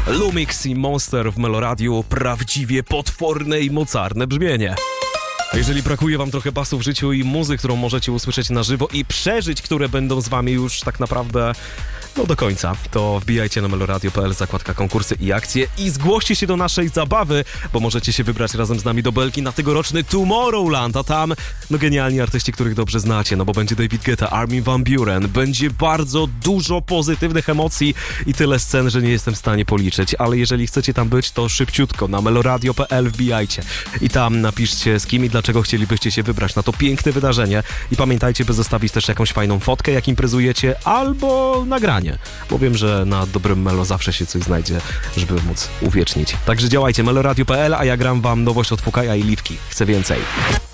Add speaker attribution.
Speaker 1: Lumix i Monster w Meloradiu, prawdziwie potworne i mocarne brzmienie. A jeżeli brakuje wam trochę basu w życiu i muzy, którą możecie usłyszeć na żywo i przeżyć, które będą z wami już tak naprawdę do końca, to wbijajcie na meloradio.pl, zakładka konkursy i akcje i zgłoście się do naszej zabawy, bo możecie się wybrać razem z nami do Belgii na tegoroczny Tomorrowland, a tam genialni artyści, których dobrze znacie, bo będzie David Guetta, Armin van Buuren, będzie bardzo dużo pozytywnych emocji i tyle scen, że nie jestem w stanie policzyć, ale jeżeli chcecie tam być, to szybciutko na meloradio.pl wbijajcie i tam napiszcie, z kim i dlaczego chcielibyście się wybrać na to piękne wydarzenie i pamiętajcie, by zostawić też jakąś fajną fotkę, jak imprezujecie, albo nagranie, bo wiem, że na dobrym melo zawsze się coś znajdzie, żeby móc uwiecznić. Także działajcie, meloradio.pl, a ja gram wam nowość od Fukaja i Liwki. Chcę więcej.